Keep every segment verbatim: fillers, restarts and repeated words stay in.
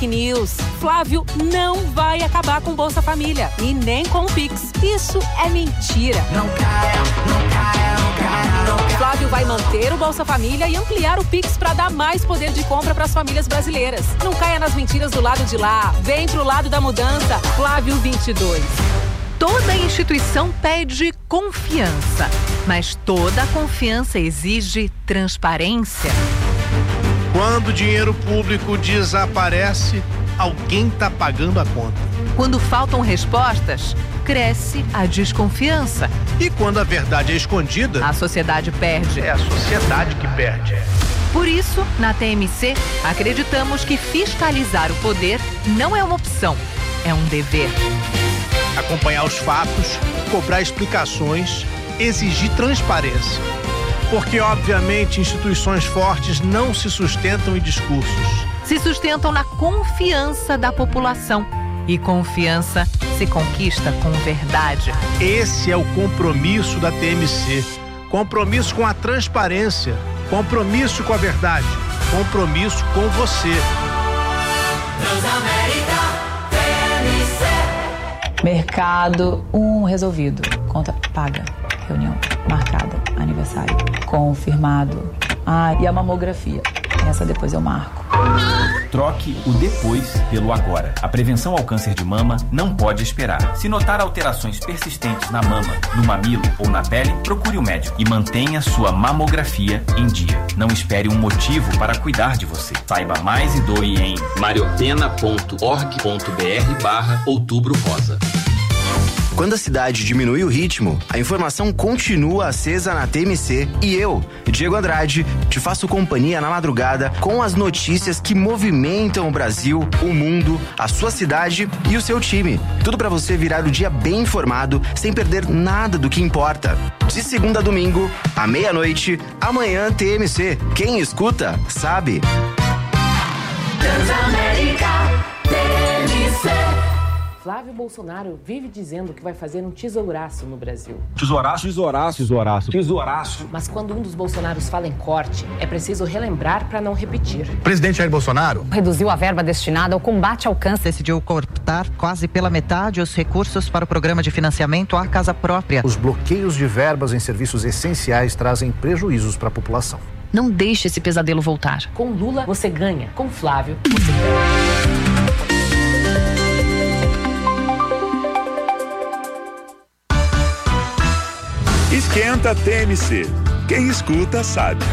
Fake news. Flávio não vai acabar com Bolsa Família e nem com o Pix. Isso é mentira. Não caia, não caia, não caia, não caia. Flávio vai manter o Bolsa Família e ampliar o Pix para dar mais poder de compra para as famílias brasileiras. Não caia nas mentiras do lado de lá. Vem pro lado da mudança. Flávio vinte e dois. Toda instituição pede confiança, mas toda confiança exige transparência. Quando o dinheiro público desaparece, alguém está pagando a conta. Quando faltam respostas, cresce a desconfiança. E quando a verdade é escondida, a sociedade perde. É a sociedade que perde. Por isso, na T M C, acreditamos que fiscalizar o poder não é uma opção, é um dever. Acompanhar os fatos, cobrar explicações, exigir transparência. Porque, obviamente, instituições fortes não se sustentam em discursos. Se sustentam na confiança da população. E confiança se conquista com verdade. Esse é o compromisso da T M C. Compromisso com a transparência. Compromisso com a verdade. Compromisso com você. Transamérica T M C. Mercado, um resolvido. Conta paga. Reunião marcada. Aniversário confirmado. Ah, e a mamografia. Essa depois eu marco. Troque o depois pelo agora. A prevenção ao câncer de mama não pode esperar. Se notar alterações persistentes na mama, no mamilo ou na pele, procure o médico e mantenha sua mamografia em dia. Não espere um motivo para cuidar de você. Saiba mais e doe em mariopena ponto org ponto br barra outubro rosa. Quando a cidade diminui o ritmo, a informação continua acesa na T M C e eu, Diego Andrade, te faço companhia na madrugada com as notícias que movimentam o Brasil, o mundo, a sua cidade e o seu time. Tudo pra você virar o dia bem informado, sem perder nada do que importa. De segunda a domingo, à meia-noite, amanhã T M C. Quem escuta, sabe. Transamérica T M C. Flávio Bolsonaro vive dizendo que vai fazer um tesouraço no Brasil. Tesouraço, tesouraço, tesouraço, tesouraço. Mas quando um dos Bolsonaros fala em corte, é preciso relembrar para não repetir. O presidente Jair Bolsonaro reduziu a verba destinada ao combate ao câncer. Decidiu cortar quase pela metade os recursos para o programa de financiamento à casa própria. Os bloqueios de verbas em serviços essenciais trazem prejuízos para a população. Não deixe esse pesadelo voltar. Com Lula, você ganha. Com Flávio, você ganha. Esquenta T M C. Quem escuta sabe.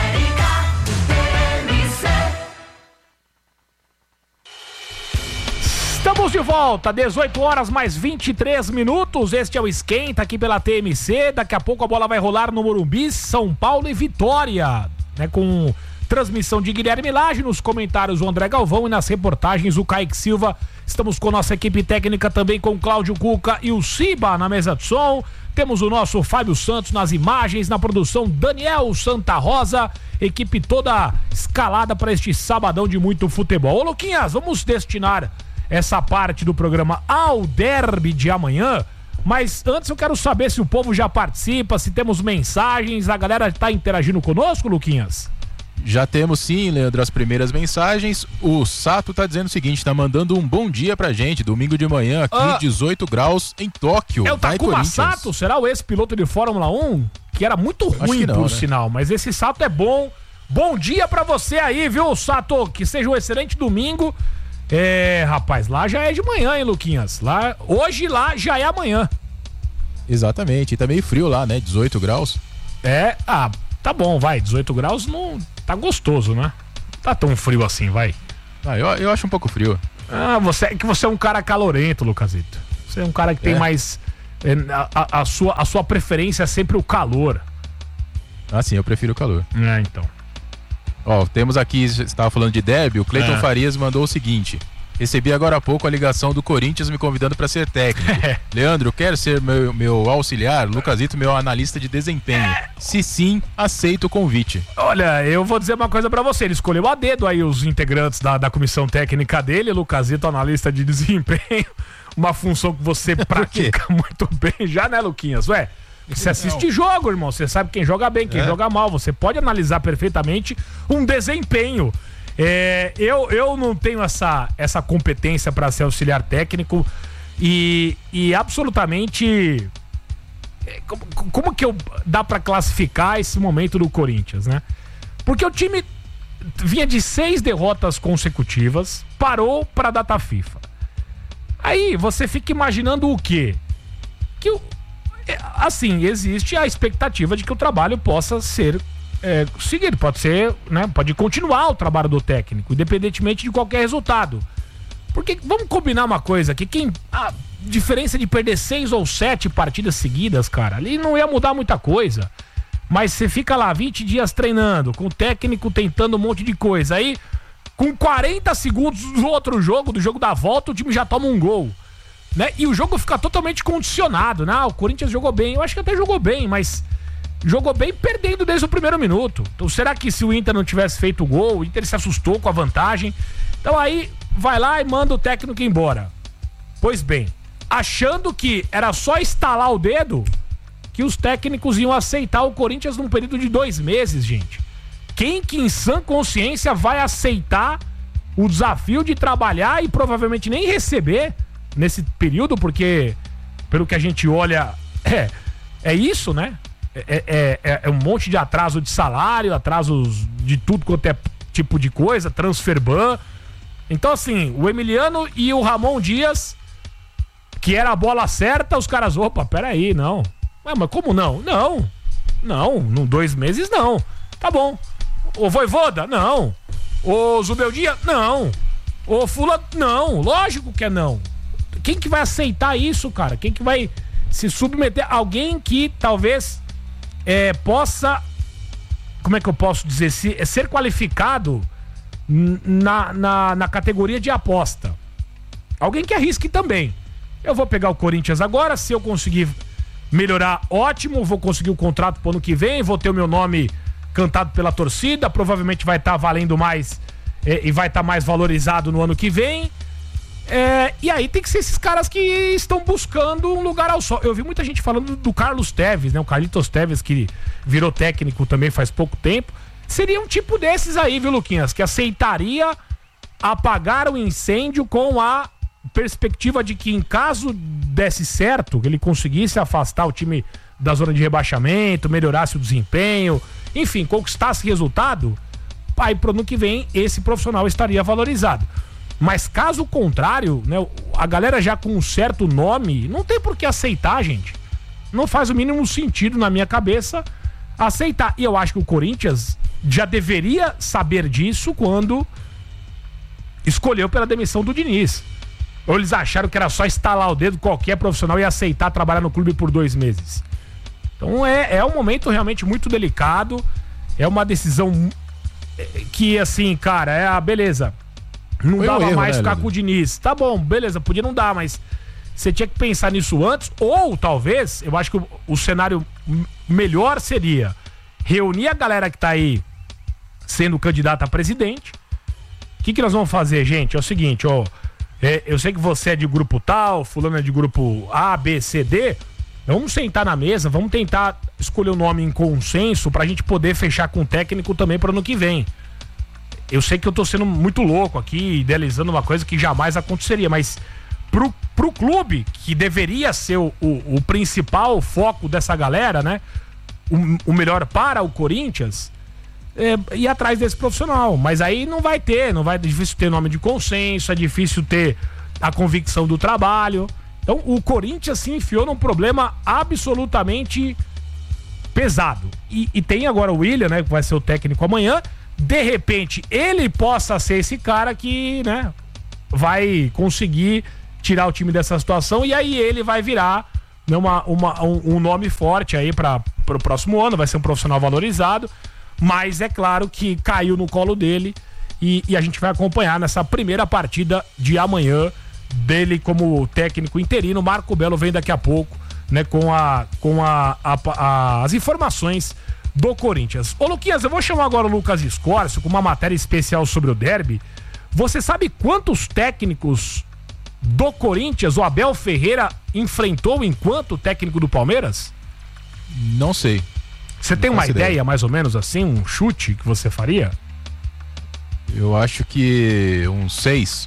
Estamos de volta, dezoito horas mais vinte e três minutos. Este é o Esquenta aqui pela T M C. Daqui a pouco a bola vai rolar no Morumbi, São Paulo e Vitória, né, com transmissão de Guilherme Lage, nos comentários o André Galvão e nas reportagens o Kaique Silva. Estamos com nossa equipe técnica também, com Cláudio Cuca e o Ciba na mesa de som. Temos o nosso Fábio Santos nas imagens, na produção Daniel Santa Rosa, equipe toda escalada para este sabadão de muito futebol. Ô Luquinhas, vamos destinar essa parte do programa ao derby de amanhã, mas antes eu quero saber se o povo já participa, se temos mensagens, a galera está interagindo conosco, Luquinhas? Já temos sim, Leandro, as primeiras mensagens. O Sato tá dizendo o seguinte, tá mandando um bom dia pra gente, domingo de manhã, aqui, ah, dezoito graus em Tóquio. É o Takuma Sato, será o ex-piloto de Fórmula um? Que era muito ruim, não, por né? sinal, mas esse Sato é bom. Bom dia pra você aí, viu, Sato? Que seja um excelente domingo. É, rapaz, lá já é de manhã, hein, Luquinhas? Lá, hoje lá já é amanhã. Exatamente, e tá meio frio lá, né? dezoito graus. É, ah, tá bom, vai, dezoito graus não... Tá gostoso, né? Tá tão frio assim, vai. Ah, eu, eu acho um pouco frio. Ah, você, é que você é um cara calorento, Lucasito. Você é um cara que tem é. mais... É, a, a, sua, a sua preferência é sempre o calor. Ah, sim, eu prefiro o calor. É, então. Ó, temos aqui, você estava falando de derby, o Cleiton é. Farias mandou o seguinte... Recebi agora há pouco a ligação do Corinthians me convidando para ser técnico. Leandro, quer ser meu, meu auxiliar? Lucasito, meu analista de desempenho. Se sim, aceito o convite. Olha, eu vou dizer uma coisa para você. Ele escolheu a dedo aí os integrantes da, da comissão técnica dele. Lucasito, analista de desempenho. Uma função que você pratica muito bem já, né, Luquinhas? Ué, você assiste jogo, irmão. Você sabe quem joga bem, quem é. joga mal. Você pode analisar perfeitamente um desempenho. É, eu, eu não tenho essa, essa competência para ser auxiliar técnico e, e absolutamente... Como, como que eu, dá para classificar esse momento do Corinthians, né? Porque o time vinha de seis derrotas consecutivas, parou para a data FIFA. Aí você fica imaginando o quê? Que, assim, existe a expectativa de que o trabalho possa ser é, seguido, pode ser, né? Pode continuar o trabalho do técnico, independentemente de qualquer resultado. Porque, vamos combinar uma coisa aqui, quem... A diferença de perder seis ou sete partidas seguidas, cara, ali não ia mudar muita coisa. Mas você fica lá vinte dias treinando, com o técnico tentando um monte de coisa. Aí, com quarenta segundos do outro jogo, do jogo da volta, o time já toma um gol, né? E o jogo fica totalmente condicionado, né? Ah, o Corinthians jogou bem, eu acho que até jogou bem, mas jogou bem perdendo desde o primeiro minuto. Então será que se o Inter não tivesse feito o gol, o Inter se assustou com a vantagem? Então aí vai lá e manda o técnico embora. Pois bem, achando que era só estalar o dedo, que os técnicos iam aceitar o Corinthians num período de dois meses, gente. Quem que em sã consciência vai aceitar o desafio de trabalhar e provavelmente nem receber nesse período, porque pelo que a gente olha, é, é isso, né? É, é, é, é um monte de atraso de salário, atrasos de tudo quanto é tipo de coisa, transfer ban. Então assim, o Emiliano e o Ramon Dias, que era a bola certa, os caras, opa, peraí, não. Ué, mas como não? Não, não, não, dois meses não. Tá bom. O Voivoda? Não. O Zubeldia? Não. O Fula? Não, lógico que é não. Quem que vai aceitar isso, cara? Quem que vai se submeter? Alguém que talvez é, possa, como é que eu posso dizer, se, é, ser qualificado na, na, na categoria de aposta. Alguém que arrisque também. Eu vou pegar o Corinthians agora, se eu conseguir melhorar, ótimo, vou conseguir o contrato pro ano que vem, vou ter o meu nome cantado pela torcida, provavelmente vai estar tá valendo mais é, e vai estar tá mais valorizado no ano que vem. É, e aí tem que ser esses caras que estão buscando um lugar ao sol. Eu vi muita gente falando do Carlos Tevez, né? O Carlitos Tevez, que virou técnico também faz pouco tempo. Seria um tipo desses aí, viu, Luquinhas? Que aceitaria apagar o incêndio com a perspectiva de que, em caso desse certo, ele conseguisse afastar o time da zona de rebaixamento, melhorasse o desempenho, enfim, conquistasse resultado, aí pro ano que vem esse profissional estaria valorizado. Mas caso contrário, né, a galera já com um certo nome, não tem por que aceitar, gente. Não faz o mínimo sentido na minha cabeça aceitar. E eu acho que o Corinthians já deveria saber disso quando escolheu pela demissão do Diniz. Ou eles acharam que era só estalar o dedo, qualquer profissional ia aceitar trabalhar no clube por dois meses. Então é, é um momento realmente muito delicado. É uma decisão que, assim, cara, é a beleza. Não dava um erro, mais né, ficar Leandro? Com o Diniz. Tá bom, beleza, podia não dar, mas você tinha que pensar nisso antes. Ou talvez, eu acho que o, o cenário melhor seria reunir a galera que tá aí sendo candidata a presidente. O que que nós vamos fazer, gente? É o seguinte, ó. É, eu sei que você é de grupo tal, fulano é de grupo A, B, C, D. Vamos sentar na mesa, vamos tentar escolher o um nome em consenso pra gente poder fechar com o técnico também para ano que vem. Eu sei que eu tô sendo muito louco aqui, idealizando uma coisa que jamais aconteceria, mas pro, pro clube, que deveria ser o, o, o principal foco dessa galera, né? O, o melhor para o Corinthians, é, ir atrás desse profissional. Mas aí não vai ter, não vai, é difícil ter nome de consenso, é difícil ter a convicção do trabalho. Então o Corinthians se enfiou num problema absolutamente pesado. E, e tem agora o William, né? Que vai ser o técnico amanhã. De repente, ele possa ser esse cara que, né, vai conseguir tirar o time dessa situação e aí ele vai virar, né, uma, uma, um, um nome forte aí para o próximo ano, vai ser um profissional valorizado, mas é claro que caiu no colo dele e, e a gente vai acompanhar nessa primeira partida de amanhã dele como técnico interino. Marco Belo vem daqui a pouco, né, com, a, com a, a, a, as informações do Corinthians. Ô Luquinhas, eu vou chamar agora o Lucas Escórcio com uma matéria especial sobre o derby. Você sabe quantos técnicos do Corinthians o Abel Ferreira enfrentou enquanto técnico do Palmeiras? Não sei. Você tem uma ideia, ideia, mais ou menos assim, um chute que você faria? Eu acho que uns seis.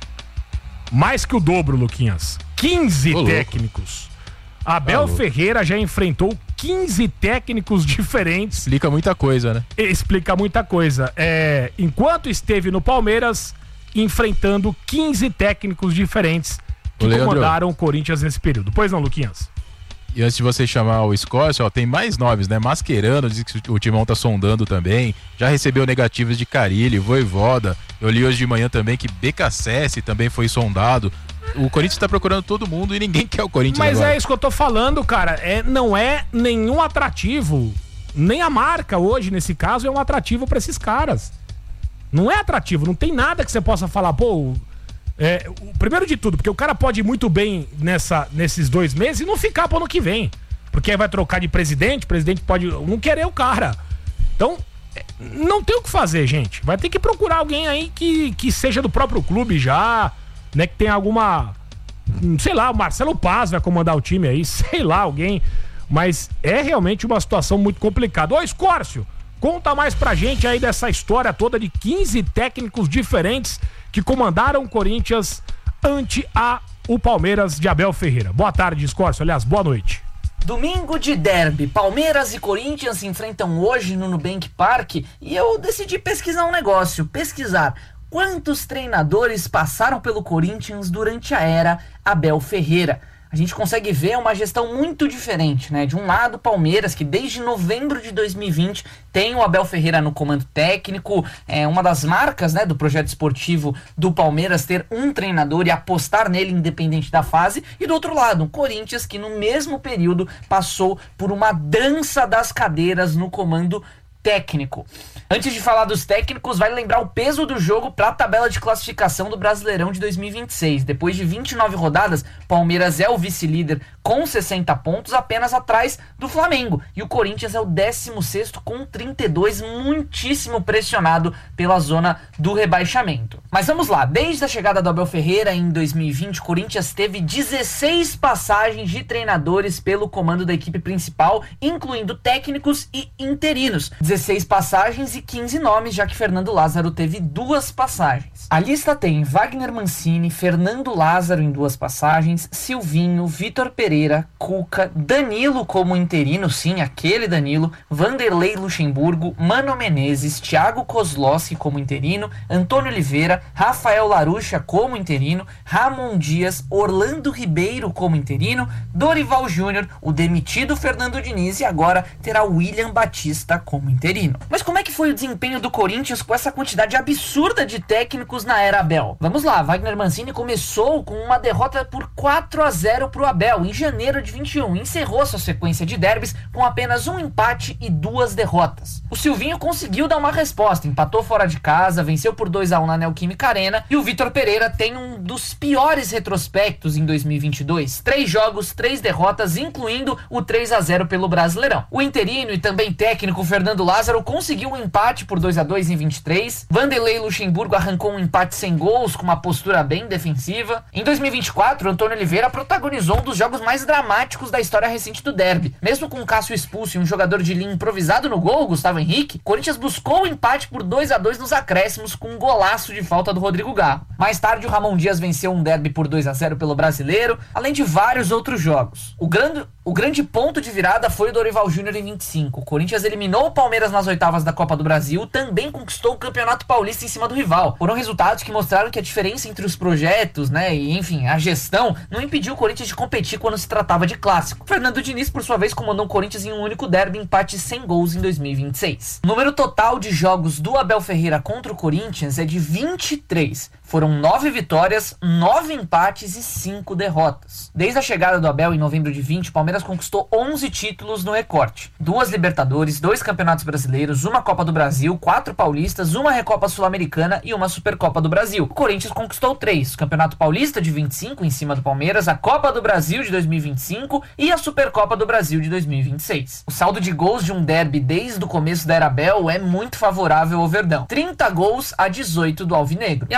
Mais que o dobro, Luquinhas. quinze Ô, técnicos. Abel Tá Ferreira já enfrentou quinze técnicos diferentes. Explica muita coisa, né? Explica muita coisa. É, enquanto esteve no Palmeiras, enfrentando quinze técnicos diferentes que Ô, Leandro, comandaram o Corinthians nesse período. Pois não, Luquinhas? E antes de você chamar o Escócia, ó, tem mais nomes, né? Mascherano, diz que o Timão tá sondando também. Já recebeu negativas de Carille, Voivoda. Eu li hoje de manhã também que B K Sessi também foi sondado. O Corinthians tá procurando todo mundo e ninguém quer o Corinthians Mas agora. é isso que eu tô falando, cara. É, não é nenhum atrativo. Nem a marca hoje, nesse caso, é um atrativo pra esses caras. Não é atrativo, não tem nada que você possa falar, pô... É, o, primeiro de tudo, porque o cara pode ir muito bem nessa, nesses dois meses e não ficar pro ano que vem. Porque aí vai trocar de presidente, o presidente pode não querer o cara. Então, é, não tem o que fazer, gente. Vai ter que procurar alguém aí que, que seja do próprio clube já, né? Que tenha alguma... Sei lá, o Marcelo Paz vai comandar o time aí, sei lá, alguém. Mas é realmente uma situação muito complicada. Ô, Escórcio, conta mais pra gente aí dessa história toda de quinze técnicos diferentes que comandaram o Corinthians ante a, o Palmeiras de Abel Ferreira. Boa tarde, Escórcio. Aliás, boa noite. Domingo de derby, Palmeiras e Corinthians se enfrentam hoje no Nubank Park e eu decidi pesquisar um negócio, pesquisar quantos treinadores passaram pelo Corinthians durante a era Abel Ferreira. A gente consegue ver uma gestão muito diferente, né? De um lado, Palmeiras, que desde novembro de dois mil e vinte tem o Abel Ferreira no comando técnico, é uma das marcas, né, do projeto esportivo do Palmeiras ter um treinador e apostar nele independente da fase. E do outro lado, um Corinthians que no mesmo período passou por uma dança das cadeiras no comando técnico. Antes de falar dos técnicos, vale lembrar o peso do jogo para a tabela de classificação do Brasileirão de dois mil e vinte e seis. Depois de vinte e nove rodadas, Palmeiras é o vice-líder com sessenta pontos, apenas atrás do Flamengo. E o Corinthians é o décimo sexto com trinta e dois, muitíssimo pressionado pela zona do rebaixamento. Mas vamos lá, desde a chegada do Abel Ferreira em dois mil e vinte, o Corinthians teve dezesseis passagens de treinadores pelo comando da equipe principal, incluindo técnicos e interinos. dezesseis passagens e quinze nomes, já que Fernando Lázaro teve duas passagens. A lista tem Wagner Mancini, Fernando Lázaro em duas passagens, Silvinho, Vitor Pereira, Cuca, Danilo como interino, sim, aquele Danilo, Vanderlei Luxemburgo, Mano Menezes, Thiago Kozlowski como interino, Antônio Oliveira, Rafael Larucha como interino, Ramon Dias, Orlando Ribeiro como interino, Dorival Júnior, o demitido Fernando Diniz e agora terá William Batista como interino. Mas como é que foi o desempenho do Corinthians com essa quantidade absurda de técnicos na era Abel? Vamos lá, Wagner Mancini começou com uma derrota por quatro a zero para o Abel em janeiro de vinte e um, encerrou sua sequência de derbys com apenas um empate e duas derrotas. O Silvinho conseguiu dar uma resposta, empatou fora de casa, venceu por dois a um na Neoquímica Arena, e o Vitor Pereira tem um dos piores retrospectos em dois mil e vinte e dois, três jogos, três derrotas, incluindo o três a zero pelo Brasileirão. O interino e também técnico Fernando Lázaro conseguiu um empate por dois a dois em vinte e três, Vanderlei Luxemburgo arrancou um empate sem gols com uma postura bem defensiva. Em dois mil e vinte e quatro, Antônio Oliveira protagonizou um dos jogos mais dramáticos da história recente do derby. Mesmo com o Cássio expulso e um jogador de linha improvisado no gol, Gustavo Henrique, Corinthians buscou o empate por dois a dois nos acréscimos com um golaço de falta do Rodrigo Garro. Mais tarde, o Ramon Dias venceu um derby por dois a zero pelo Brasileiro, além de vários outros jogos. O grande, o grande ponto de virada foi o Dorival Júnior em vinte e cinco. O Corinthians eliminou o Palmeiras nas oitavas da Copa do Brasil, também conquistou o Campeonato Paulista em cima do rival. Foram resultados que mostraram que a diferença entre os projetos, né, e enfim, a gestão, não impediu o Corinthians de competir quando se tratava de clássico. Fernando Diniz, por sua vez, comandou o Corinthians em um único derby, empate sem gols em dois mil e vinte e seis. O número total de jogos do Abel Ferreira contra o Corinthians é de vinte e três. Foram nove vitórias, nove empates e cinco derrotas. Desde a chegada do Abel em novembro de vinte, o Palmeiras conquistou onze títulos no recorte. Duas Libertadores, dois Campeonatos Brasileiros, uma Copa do Brasil, quatro Paulistas, uma Recopa Sul-Americana e uma Supercopa do Brasil. O Corinthians conquistou três: o Campeonato Paulista de vinte e cinco, em cima do Palmeiras, a Copa do Brasil de dois mil e vinte e cinco e a Supercopa do Brasil de dois mil e vinte e seis. O saldo de gols de um derby desde o começo da era Abel é muito favorável ao Verdão: trinta gols a dezoito do Alvinegro. E a verdade é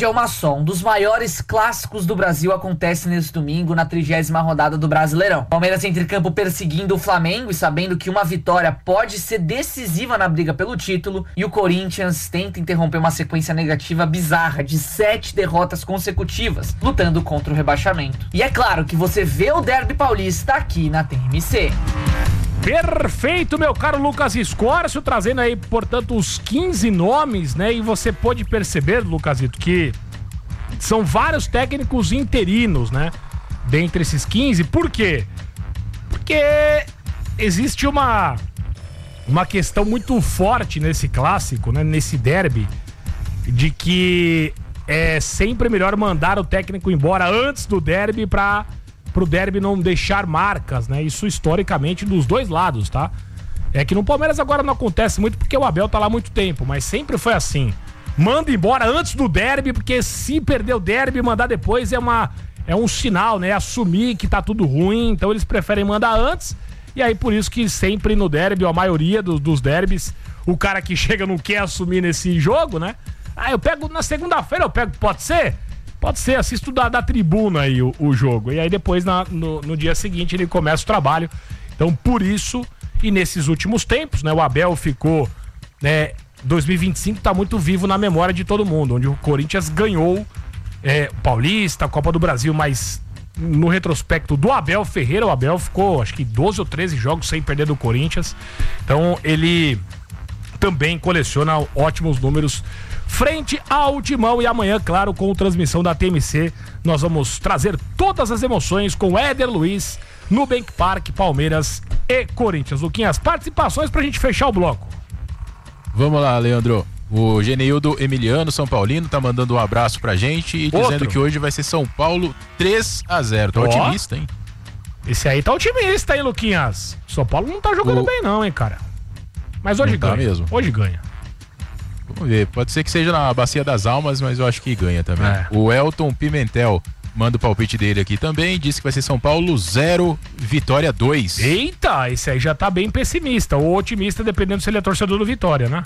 é uma só. Um dos maiores clássicos do Brasil acontece nesse domingo, na trigésima rodada do Brasileirão. Palmeiras entra em campo perseguindo o Flamengo e sabendo que uma vitória pode ser decisiva na briga pelo título. E o Corinthians tenta interromper uma sequência negativa bizarra de sete derrotas consecutivas, lutando contra o rebaixamento. E é claro que você vê o Derby Paulista aqui na T M C. Perfeito, meu caro Lucas Escórcio, trazendo aí, portanto, os quinze nomes, né? E você pode perceber, Lucasito, que são vários técnicos interinos, né? Dentre esses quinze. Por quê? Porque existe uma, uma questão muito forte nesse clássico, né? Nesse derby, de que é sempre melhor mandar o técnico embora antes do derby para pro derby não deixar marcas, né? Isso historicamente dos dois lados, tá? É que no Palmeiras agora não acontece muito porque o Abel tá lá há muito tempo, mas sempre foi assim. Manda embora antes do derby, porque se perder o derby, mandar depois é uma é um sinal, né? Assumir que tá tudo ruim, então eles preferem mandar antes. E aí por isso que sempre no derby, ou a maioria do, dos derbys, o cara que chega não quer assumir nesse jogo, né? Ah, eu pego na segunda-feira, eu pego, pode ser? Pode ser, assisto da, da tribuna aí o, o jogo. E aí depois, na, no, no dia seguinte, ele começa o trabalho. Então, por isso, e nesses últimos tempos, né? O Abel ficou, né? dois mil e vinte e cinco tá muito vivo na memória de todo mundo, onde o Corinthians ganhou é, o Paulista, a Copa do Brasil, mas no retrospecto do Abel Ferreira, o Abel ficou, acho que doze ou treze jogos sem perder do Corinthians. Então, ele também coleciona ótimos números frente ao Timão. E amanhã, claro, com transmissão da T M C, nós vamos trazer todas as emoções com Éder Luiz no Bank Park, Palmeiras e Corinthians. Luquinhas, participações pra gente fechar o bloco. Vamos lá, Leandro. O Geneildo Emiliano, São Paulino, tá mandando um abraço pra gente e Outro. dizendo que hoje vai ser São Paulo três a zero. Tá Ó. otimista, hein? Esse aí tá otimista, hein, Luquinhas? São Paulo não tá jogando O- bem não, hein, cara. Mas hoje Não tá ganha. mesmo. Hoje ganha. Vamos ver, pode ser que seja na Bacia das Almas, mas eu acho que ganha também. É. O Elton Pimentel manda o palpite dele aqui também, diz que vai ser São Paulo zero, Vitória dois. Eita, esse aí já tá bem pessimista, ou otimista, dependendo se ele é torcedor do Vitória, né?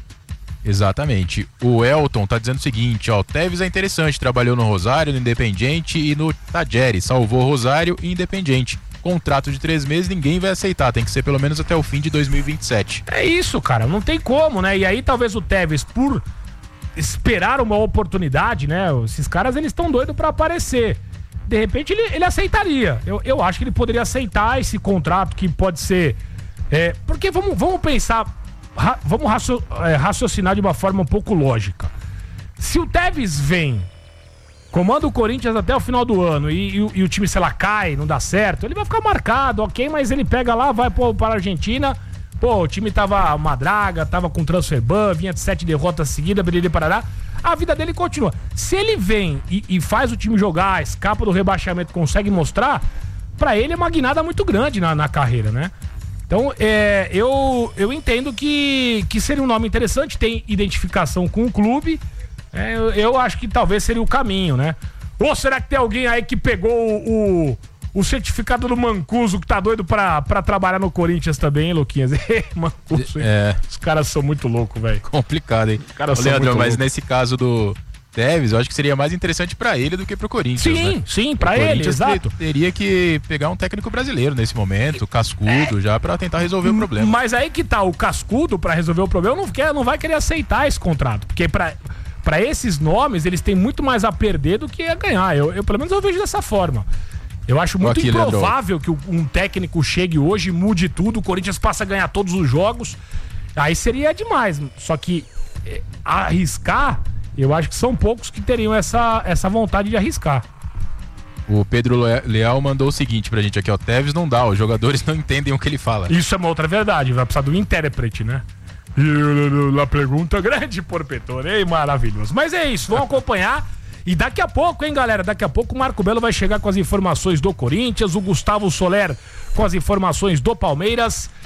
Exatamente. O Elton tá dizendo o seguinte, ó, Tevez é interessante, trabalhou no Rosário, no Independiente e no Tajeres, salvou Rosário e Independiente. Contrato de três meses, ninguém vai aceitar, tem que ser pelo menos até o fim de dois mil e vinte e sete. É isso, cara, não tem como, né? E aí talvez o Tevez, por esperar uma oportunidade, né? Esses caras, eles estão doidos pra aparecer. De repente, ele, ele aceitaria. Eu, eu acho que ele poderia aceitar esse contrato que pode ser... É, porque vamos, vamos pensar, ra, vamos racio, é, raciocinar de uma forma um pouco lógica. Se o Tevez vem, comanda o Corinthians até o final do ano e, e, e o time, sei lá, cai, não dá certo, ele vai ficar marcado, ok, mas ele pega lá, vai pô, para a Argentina, pô, o time tava uma draga, tava com transfer ban, vinha de sete derrotas seguidas, Beriri Parará, a vida dele continua. Se ele vem e, e faz o time jogar, escapa do rebaixamento, consegue mostrar, pra ele é uma guinada muito grande na, na carreira, né? Então, é, eu, eu entendo que, que seria um nome interessante, tem identificação com o clube. É, eu, eu acho que talvez seria o caminho, né? Ou será que tem alguém aí que pegou o, o, o certificado do Mancuso, que tá doido pra, pra trabalhar no Corinthians também, hein, Luquinhas? Mancuso, hein? É. Os caras são muito loucos, velho. Complicado, hein? Os caras Ô, são Leandro, muito mas loucos. nesse caso do Tevez, eu acho que seria mais interessante pra ele do que pro Corinthians, Sim, né? sim, pra O ele, Corinthians exato. te- teria que pegar um técnico brasileiro nesse momento, cascudo, já pra tentar resolver o problema. Mas aí que tá, o cascudo pra resolver o problema não, quer, não vai querer aceitar esse contrato, porque pra, pra esses nomes eles têm muito mais a perder do que a ganhar. Eu, eu pelo menos eu vejo dessa forma. Eu acho muito Aqui, improvável que um técnico chegue hoje e mude tudo, o Corinthians passa a ganhar todos os jogos. Aí seria demais. Só que eh, arriscar, eu acho que são poucos que teriam essa, essa vontade de arriscar. O Pedro Le- Leal mandou o seguinte pra gente aqui, ó, Tevez não dá, os jogadores não entendem o que ele fala. Isso é uma outra verdade, vai precisar do intérprete, né? E a pergunta grande por Petone, hein? Maravilhoso. Mas é isso, vamos acompanhar. E daqui a pouco, hein, galera? Daqui a pouco o Marco Belo vai chegar com as informações do Corinthians, o Gustavo Soler com as informações do Palmeiras.